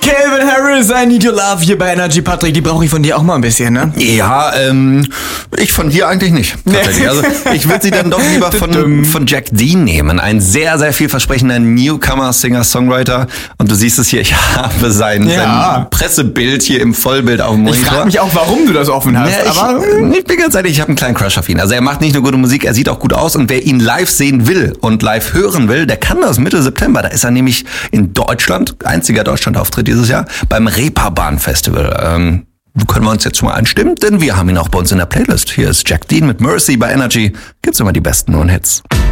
Calvin Harris, I Need Your Love hier bei Energy. Patrick, die brauche ich von dir auch mal ein bisschen, ne? Ja, ich von dir eigentlich nicht. Tatsächlich. Also ich würde sie dann doch lieber von Jack Dean nehmen. Ein sehr, sehr vielversprechender Newcomer, Singer, Songwriter. Und du siehst es hier, ich habe sein Pressebild hier im Vollbild auf dem Monitor. Ich frage mich auch, warum du das offen hast. Ja, ich bin ganz ehrlich, ich habe einen kleinen Crush auf ihn. Also er macht nicht nur gute Musik, er sieht auch gut aus. Und wer ihn live sehen will und live hören will, der kann das Mitte September. Da ist er nämlich in Deutschland, einziger Deutschlandauftritt dieses Jahr, beim Reeperbahn Festival. Können wir uns jetzt schon mal anstimmen, denn wir haben ihn auch bei uns in der Playlist. Hier ist Jack Dean mit Mercy bei Energy. Gibt's immer die besten neuen Hits.